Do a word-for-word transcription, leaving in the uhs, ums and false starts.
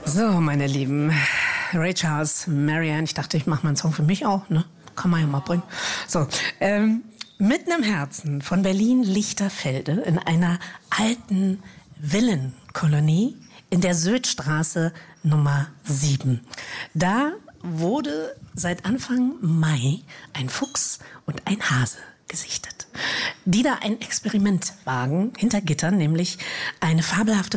So, meine Lieben, Ray Charles, Marianne, ich dachte, ich mache mal einen Song für mich auch, ne? Kann man ja mal bringen. So, ähm, mitten im Herzen von Berlin-Lichterfelde in einer alten Villenkolonie in der Södstraße Nummer sieben. Da wurde seit Anfang Mai ein Fuchs und ein Hase gesichtet, die da ein Experiment wagen, hinter Gittern, nämlich eine fabelhafte